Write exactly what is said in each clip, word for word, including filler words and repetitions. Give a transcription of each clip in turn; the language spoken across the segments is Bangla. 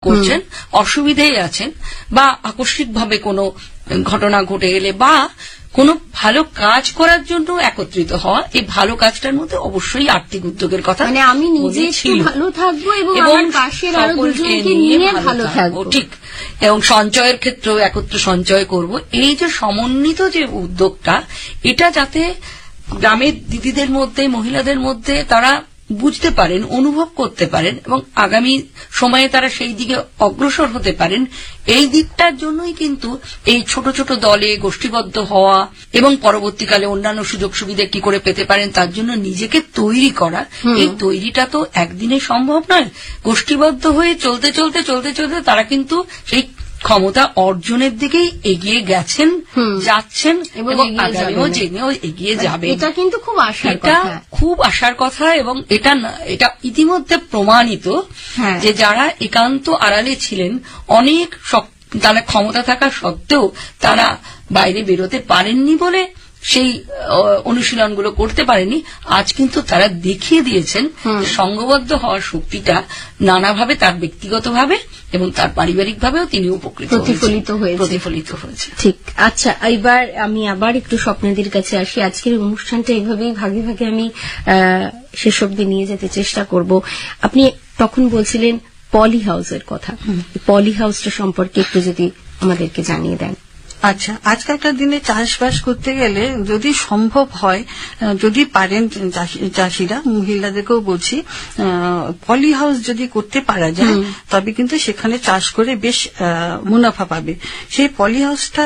করছেন, অসুবিধেই আছেন, বা আকস্মিকভাবে কোনো ঘটনা ঘটে গেলে বা কোনো ভালো কাজ করার জন্য একত্রিত হওয়া, এই ভালো কাজটার মধ্যে অবশ্যই আর্থিক উদ্যোগের কথা, মানে আমি নিজে একটু ভালো থাকবো এবং আমার পাশের আরো দুজনকে নিয়ে ভালো থাকবো, ঠিক, এবং সঞ্চয়ের ক্ষেত্রেও একত্র সঞ্চয় করব। এই যে সমন্বিত যে উদ্যোগটা, এটা যাতে গ্রামের দিদিদের মধ্যে, মহিলাদের মধ্যে তারা বুঝতে পারেন, অনুভব করতে পারেন এবং আগামী সময়ে তারা সেই দিকে অগ্রসর হতে পারেন, এই দিকটার জন্যই কিন্তু এই ছোট ছোট দলে গোষ্ঠীবদ্ধ হওয়া এবং পরবর্তীকালে অন্যান্য সুযোগ সুবিধা কি করে পেতে পারেন তার জন্য নিজেকে তৈরি করা। এই তৈরিটা তো একদিনে সম্ভব নয়। গোষ্ঠীবদ্ধ হয়ে চলতে চলতে চলতে চলতে তারা কিন্তু সেই ক্ষমতা অর্জনের দিকেই এগিয়ে গেছেন, যাচ্ছেন এবং আগামীও জেনেও এগিয়ে যাবে। এটা কিন্তু খুব আশার কথা, খুব আশার কথা। এবং এটা এটা ইতিমধ্যে প্রমাণিত যে যারা একান্ত আড়ালে ছিলেন, অনেক তারা ক্ষমতা থাকা সত্ত্বেও তারা বাইরে বেরোতে পারেননি বলে সেই অনুশীলনগুলো করতে পারেনি, আজ কিন্তু তারা দেখিয়ে দিয়েছেন সংঘবদ্ধ হওয়ার শক্তিটা নানাভাবে, তার ব্যক্তিগতভাবে এবং তার পারিবারিকভাবেও তিনি উপকৃত প্রতিফলিত হয়েছে প্রতিফলিত হয়েছে ঠিক। আচ্ছা, এইবার আমি আবার একটু স্বপ্নাদির কাছে আসি। আজকের অনুষ্ঠানটা এইভাবেই ভাগে ভাগে আমি শেষ অব্দি নিয়ে যেতে চেষ্টা করব। আপনি তখন বলছিলেন পলি হাউসের কথা, পলি হাউসটা সম্পর্কে একটু যদি আমাদেরকে জানিয়ে দেন। আচ্ছা, আজকালকার দিনে চাষবাস করতে গেলে যদি সম্ভব হয়, যদি পারেন চাষিরা, মহিলাদেরকেও বলছি, পলি হাউস যদি করতে পারা যায় তবে কিন্তু সেখানে চাষ করে বেশ মুনাফা পাবে। সেই পলি হাউসটা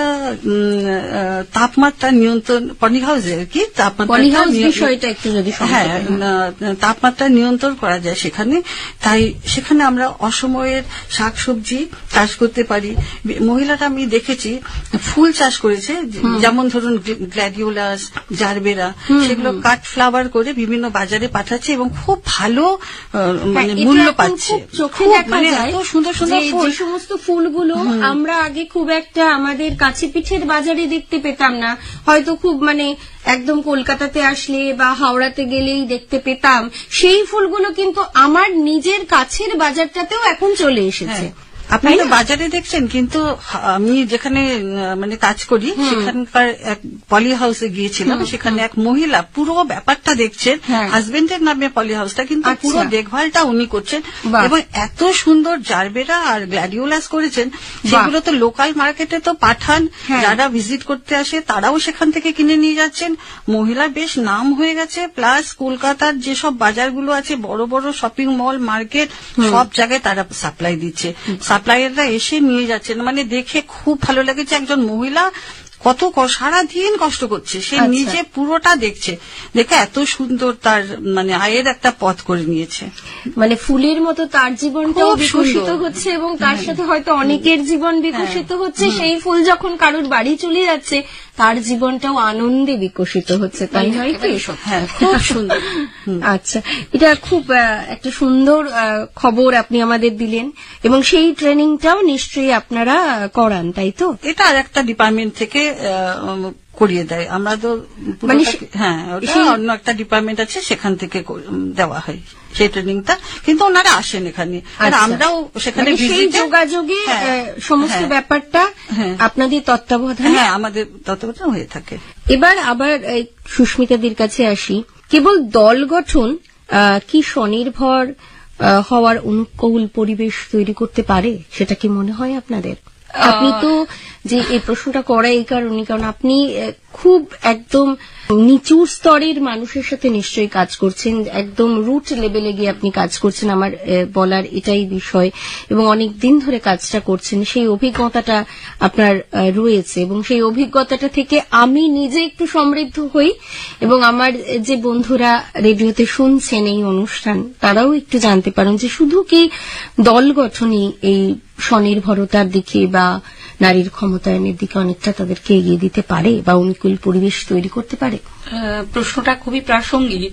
তাপমাত্রা নিয়ন্ত্রণ, পলি হাউসের কি তাপমাত্রা, হ্যাঁ, তাপমাত্রা নিয়ন্ত্রণ করা যায় সেখানে। তাই সেখানে আমরা অসময়ের শাকসবজি চাষ করতে পারি। মহিলারা আমি দেখেছি ফুল চাষ করেছে, যেমন ধরুন গ্ল্যাডিওলাস, জারবেরা, সেগুলো কাট ফ্লাওয়ার করে বিভিন্ন বাজারে পাঠাচ্ছে এবং খুব ভালো মানে মূল্য পাচ্ছে। চোখে দেখা যায় এত সুন্দর সুন্দর ফুল। যে সমস্ত ফুলগুলো আমরা আগে খুব একটা আমাদের কাছে পিঠের বাজারে দেখতে পেতাম না, হয়তো খুব মানে একদম কলকাতাতে আসলে বা হাওড়াতে গেলেই দেখতে পেতাম, সেই ফুলগুলো কিন্তু আমার নিজের কাছের বাজারটাতেও এখন চলে এসেছে। আপনি তো বাজারে দেখছেন, কিন্তু আমি যেখানে মানে কাজ করি সেখানকার এক পলি হাউসে গিয়েছিলাম, সেখানে এক মহিলা পুরো ব্যাপারটা দেখছেন, হাজবেন্ডের নামে পলি হাউসটা, কিন্তু পুরো দেখভালটা উনি করছেন এবং এত সুন্দর জারবেরা আর গ্ল্যাডিওলাস করেছেন, সেগুলো তো লোকাল মার্কেটে তো পাঠান, যারা ভিজিট করতে আসে তারাও সেখান থেকে কিনে নিয়ে যাচ্ছেন। মহিলা বেশ নাম হয়ে গেছে, প্লাস কলকাতার যেসব বাজারগুলো আছে, বড় বড় শপিং মল, মার্কেট, সব জায়গায় তারা সাপ্লাই দিচ্ছে, সাপ্লাইয়াররা এসে নিয়ে যাচ্ছেন। মানে দেখে খুব ভালো লেগেছে, একজন মহিলা কত সারাদিন কষ্ট করছে, সে নিজে পুরোটা দেখছে, দেখে এত সুন্দর তার মানে আয়ের একটা পথ করে নিয়েছে। মানে ফুলের মতো তার জীবনটাও বিকশিত হচ্ছে এবং তার সাথে হয়তো অনেকের জীবন বিকশিত হচ্ছে। সেই ফুল যখন কারোর বাড়ি চলে যাচ্ছে, তার জীবনটাও আনন্দে বিকশিত হচ্ছে, তাই নয় কি? হ্যাঁ, খুব সুন্দর। আচ্ছা, এটা খুব একটা সুন্দর খবর আপনি আমাদের দিলেন এবং সেই ট্রেনিংটাও নিশ্চয়ই আপনারা করান, তাই তো? এটা আর একটা ডিপার্টমেন্ট থেকে করিয়ে দেয়, আমরা তো হ্যাঁ ওটা অন্য একটা ডিপার্টমেন্ট আছে, সেখান থেকে দেওয়া হয় সেই ট্রেনিংটা, কিন্তু ওনারা আসেন এখানে, আর আমরাও সেখানে যোগাযোগে সমস্ত ব্যাপারটা আপনাদের তত্ত্বাবধানে, হ্যাঁ আমাদের তত্ত্বাবধান হয়ে থাকে। এবার আবার সুস্মিতাদির কাছে আসি। কেবল দল গঠন কি স্বনির্ভর হওয়ার অনুকূল পরিবেশ তৈরি করতে পারে, সেটা কি মনে হয় আপনাদের? আপনি তো যে এই প্রশ্নটা করা এই কারণে, কারণ আপনি খুব একদম নিচু স্তরের মানুষের সাথে নিশ্চয়ই কাজ করছেন, একদম রুট লেভেলে গিয়ে আপনি কাজ করছেন, আমার বলার এটাই বিষয়, এবং অনেক দিন ধরে কাজটা করছেন, সেই অভিজ্ঞতাটা আপনার রয়েছে এবং সেই অভিজ্ঞতাটা থেকে আমি নিজে একটু সমৃদ্ধ হই এবং আমার যে বন্ধুরা রেডিওতে শুনছেন এই অনুষ্ঠান, তারাও একটু জানতে পারেন যে শুধু কি দল গঠনই এই স্বনির্ভরতার দিকে বা নারীর ক্ষমতায়নের দিকে অনেকটা তাদেরকে এগিয়ে দিতে পারে বা অনুকূল পরিবেশ তৈরি করতে পারে? প্রশ্নটা খুবই প্রাসঙ্গিক।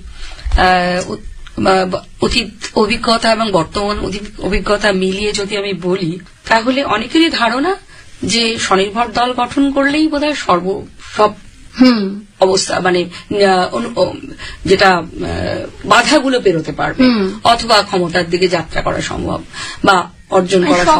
অতীত অভিজ্ঞতা এবং বর্তমান অভিজ্ঞতা মিলিয়ে যদি আমি বলি, তাহলে অনেকেরই ধারণা যে স্বনির্ভর দল গঠন করলেই বোধহয় সর্ব সব অবস্থা মানে যেটা বাধাগুলো পেরোতে পারবে অথবা ক্ষমতার দিকে যাত্রা করা সম্ভব বা অর্জন করা